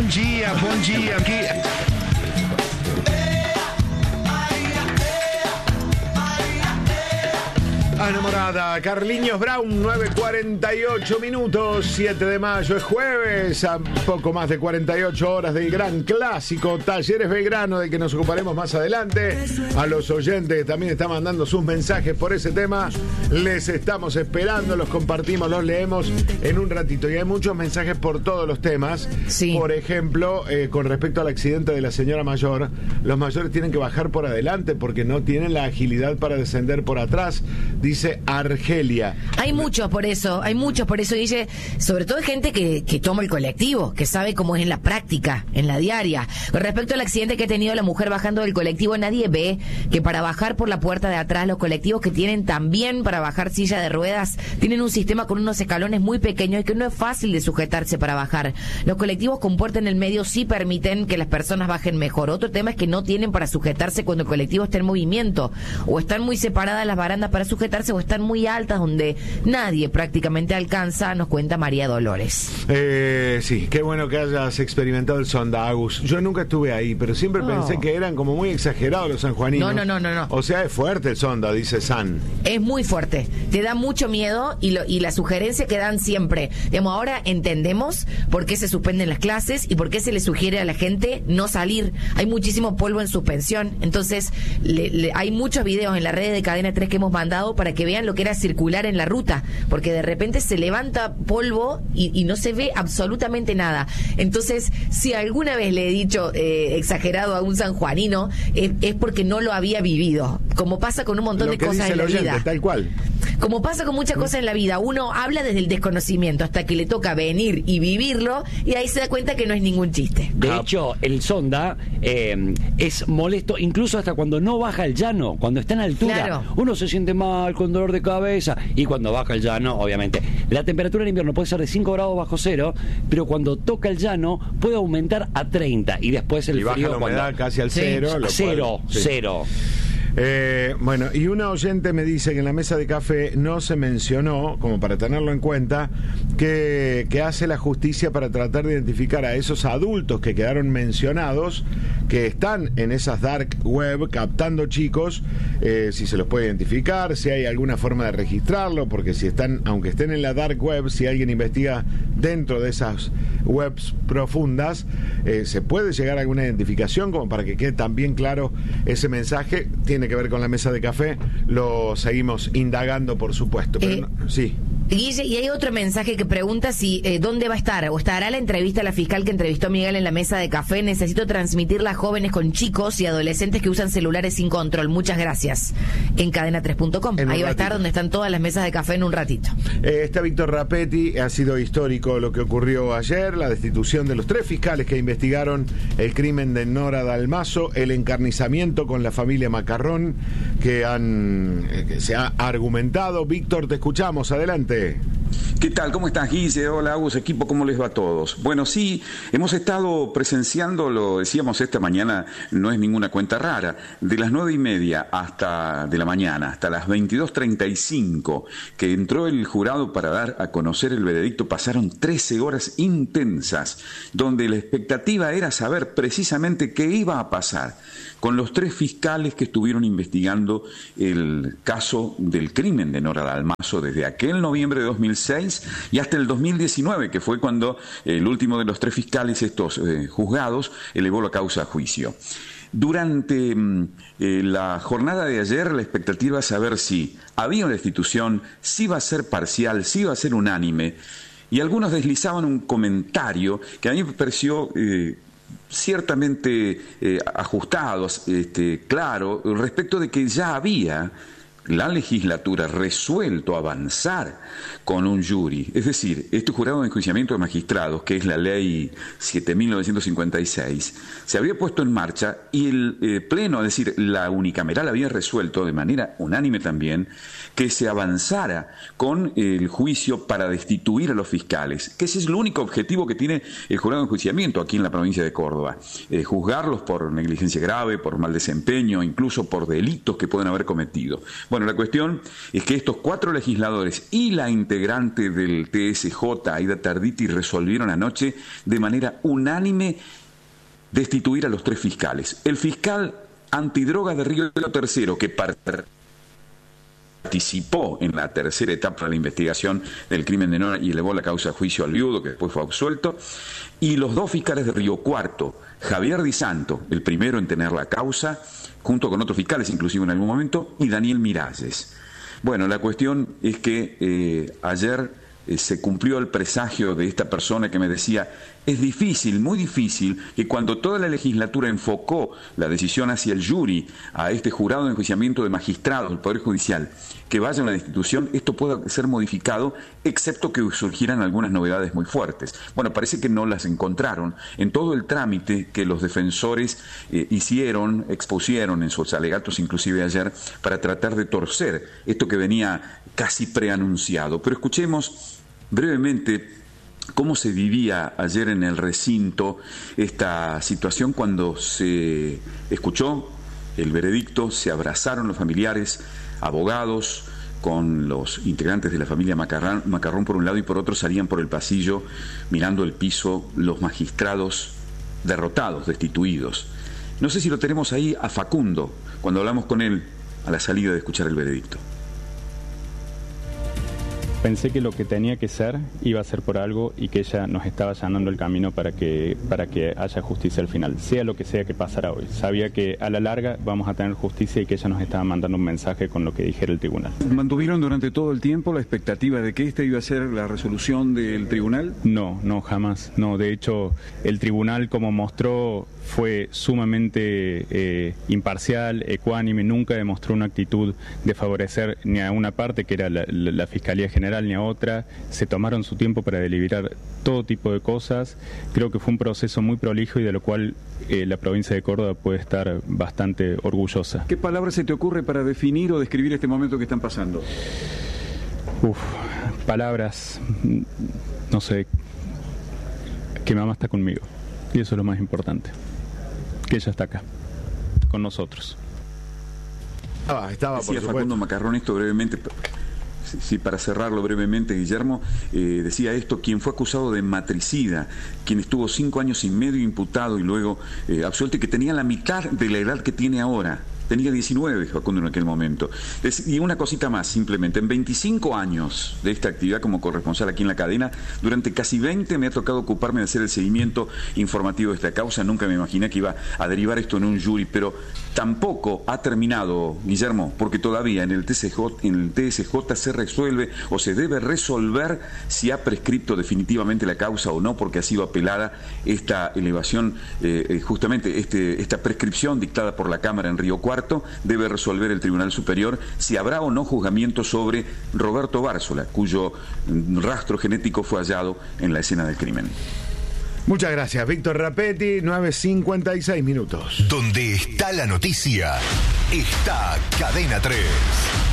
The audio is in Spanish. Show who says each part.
Speaker 1: bom dia. Aqui... Enamorada, Carliños Brown, 9:48 minutos, 7 de mayo, es jueves, a poco más de 48 horas del gran clásico Talleres Belgrano, del que nos ocuparemos más adelante. A los oyentes que también están mandando sus mensajes por ese tema, les estamos esperando, los compartimos, los leemos en un ratito. Y hay muchos mensajes por todos los temas.
Speaker 2: Sí.
Speaker 1: Por ejemplo, con respecto al accidente de la señora mayor, los mayores tienen que bajar por adelante porque no tienen la agilidad para descender por atrás. Dice Argelia.
Speaker 2: Hay muchos por eso, dice, sobre todo hay gente que toma el colectivo, que sabe cómo es en la práctica, en la diaria. Con respecto al accidente que ha tenido la mujer bajando del colectivo, nadie ve que para bajar por la puerta de atrás, los colectivos que tienen también para bajar silla de ruedas, tienen un sistema con unos escalones muy pequeños y que no es fácil de sujetarse para bajar. Los colectivos con puerta en el medio sí permiten que las personas bajen mejor. Otro tema es que no tienen para sujetarse cuando el colectivo está en movimiento, o están muy separadas las barandas para sujetarse, o están muy altas donde nadie prácticamente alcanza, nos cuenta María Dolores.
Speaker 1: Sí, qué bueno que hayas experimentado el Sonda, Agus. Yo nunca estuve ahí, pero siempre pensé que eran como muy exagerados los sanjuaninos.
Speaker 2: No.
Speaker 1: O sea, es fuerte el Sonda, dice San.
Speaker 2: Es muy fuerte, te da mucho miedo y la sugerencia que dan siempre. Digamos, ahora entendemos por qué se suspenden las clases y por qué se le sugiere a la gente no salir. Hay muchísimo polvo en suspensión, entonces hay muchos videos en la red de Cadena 3 que hemos mandado para que vean lo que era circular en la ruta, porque de repente se levanta polvo y no se ve absolutamente nada. Entonces, si alguna vez le he dicho exagerado a un sanjuanino, es porque no lo había vivido, como pasa con un montón de cosas en la vida.
Speaker 1: Tal cual.
Speaker 2: Como pasa con muchas cosas en la vida, uno habla desde el desconocimiento hasta que le toca venir y vivirlo, y ahí se da cuenta que no es ningún chiste.
Speaker 3: De hecho, el Sonda es molesto, incluso hasta cuando no baja el llano, cuando está en altura.
Speaker 2: Claro.
Speaker 3: Uno se siente mal, con dolor de cabeza, y cuando baja el llano, obviamente. La temperatura en invierno puede ser de 5 grados bajo cero, pero cuando toca el llano puede aumentar a 30, y después el
Speaker 1: y baja
Speaker 3: frío
Speaker 1: la humedad casi al cero.
Speaker 3: Cero.
Speaker 1: Bueno, y una oyente me dice que en la mesa de café no se mencionó, como para tenerlo en cuenta, que hace la justicia para tratar de identificar a esos adultos que quedaron mencionados, que están en esas dark web captando chicos, si se los puede identificar, si hay alguna forma de registrarlo, porque si están, aunque estén en la dark web, si alguien investiga dentro de esas webs profundas, se puede llegar a alguna identificación, como para que quede también claro ese mensaje. Tiene que ver con la mesa de café, lo seguimos indagando, por supuesto, pero sí.
Speaker 2: Guille, y hay otro mensaje que pregunta si dónde va a estar, o estará la entrevista a la fiscal que entrevistó a Miguel en la mesa de café. Necesito transmitirla a jóvenes con chicos y adolescentes que usan celulares sin control. Muchas gracias. En cadena3.com. Ahí va a estar donde están todas las mesas de café en un ratito.
Speaker 1: Está Víctor Rapetti. Ha sido histórico lo que ocurrió ayer, la destitución de los 3 fiscales que investigaron el crimen de Nora Dalmazo, el encarnizamiento con la familia Macarrón que se ha argumentado. Víctor, te escuchamos, adelante.
Speaker 4: ¿Qué tal? ¿Cómo estás, Guille? Hola, Agus, equipo, ¿cómo les va a todos? Bueno, sí, hemos estado presenciando, lo decíamos esta mañana, no es ninguna cuenta rara, de las 9:30 de la mañana hasta las 22:35, que entró el jurado para dar a conocer el veredicto, pasaron 13 horas intensas, donde la expectativa era saber precisamente qué iba a pasar con los 3 fiscales que estuvieron investigando el caso del crimen de Nora Dalmazo desde aquel noviembre de 2006 y hasta el 2019, que fue cuando el último de los 3 fiscales, estos juzgados, elevó la causa a juicio. Durante la jornada de ayer, la expectativa es saber si había una destitución, si iba a ser parcial, si iba a ser unánime, y algunos deslizaban un comentario que a mí me pareció ciertamente ajustados, claro, respecto de que ya había la legislatura resuelto avanzar con un jury, es decir, este jurado de enjuiciamiento de magistrados, que es la ley 7.956, se había puesto en marcha y el Pleno, es decir, la unicameral había resuelto de manera unánime también que se avanzara con el juicio para destituir a los fiscales, que ese es el único objetivo que tiene el jurado de enjuiciamiento aquí en la provincia de Córdoba, juzgarlos por negligencia grave, por mal desempeño, incluso por delitos que pueden haber cometido. Bueno, Bueno, la cuestión es que estos 4 legisladores y la integrante del TSJ, Aida Tarditi, resolvieron anoche de manera unánime destituir a los 3 fiscales. El fiscal antidroga de Río Tercero, que participó en la tercera etapa de la investigación del crimen de Nora y elevó la causa a juicio al viudo, que después fue absuelto, y los 2 fiscales de Río Cuarto, Javier Di Santo, el primero en tener la causa, junto con otros fiscales inclusive en algún momento, y Daniel Miralles. Bueno, la cuestión es que ayer se cumplió el presagio de esta persona que me decía: es difícil, muy difícil, que cuando toda la legislatura enfocó la decisión hacia el jury, a este jurado de enjuiciamiento de magistrados del Poder Judicial, que vaya a una destitución, esto pueda ser modificado, excepto que surgieran algunas novedades muy fuertes. Bueno, parece que no las encontraron en todo el trámite que los defensores expusieron en sus alegatos, inclusive ayer, para tratar de torcer esto que venía casi preanunciado. Pero escuchemos brevemente cómo se vivía ayer en el recinto esta situación cuando se escuchó el veredicto, se abrazaron los familiares, abogados, con los integrantes de la familia Macarrón por un lado, y por otro salían por el pasillo mirando el piso los magistrados derrotados, destituidos. No sé si lo tenemos ahí a Facundo, cuando hablamos con él a la salida de escuchar el veredicto.
Speaker 5: Pensé que lo que tenía que ser iba a ser por algo y que ella nos estaba allanando el camino para que haya justicia al final, sea lo que sea que pasara hoy. Sabía que a la larga vamos a tener justicia y que ella nos estaba mandando un mensaje con lo que dijera el tribunal.
Speaker 6: ¿Mantuvieron durante todo el tiempo la expectativa de que esta iba a ser la resolución del tribunal?
Speaker 5: No, jamás. No, de hecho, el tribunal, como mostró, fue sumamente imparcial, ecuánime, nunca demostró una actitud de favorecer ni a una parte, que era la Fiscalía General, ni a otra. Se tomaron su tiempo para deliberar todo tipo de cosas. Creo que fue un proceso muy prolijo y de lo cual la provincia de Córdoba puede estar bastante orgullosa.
Speaker 6: ¿Qué palabra se te ocurre para definir o describir este momento que están pasando?
Speaker 5: Palabras, no sé, que mamá está conmigo y eso es lo más importante, que ella está acá, con nosotros.
Speaker 4: Estaba por Facundo Macarrón esto brevemente. Sí, para cerrarlo brevemente, Guillermo, decía esto: quien fue acusado de matricida, quien estuvo 5 años y medio imputado y luego absuelto, y que tenía la mitad de la edad que tiene ahora. Tenía 19, Facundo, en aquel momento. Y una cosita más, simplemente. En 25 años de esta actividad como corresponsal aquí en la cadena, durante casi 20 me ha tocado ocuparme de hacer el seguimiento informativo de esta causa. Nunca me imaginé que iba a derivar esto en un jury, pero tampoco ha terminado, Guillermo, porque todavía en el TSJ se resuelve o se debe resolver si ha prescripto definitivamente la causa o no, porque ha sido apelada esta elevación, justamente esta prescripción dictada por la Cámara en Río Cuarto. Debe resolver el Tribunal Superior si habrá o no juzgamiento sobre Roberto Bárzola, cuyo rastro genético fue hallado en la escena del crimen.
Speaker 1: Muchas gracias, Víctor Rapetti. 9:56 minutos.
Speaker 7: Donde está la noticia, está Cadena 3.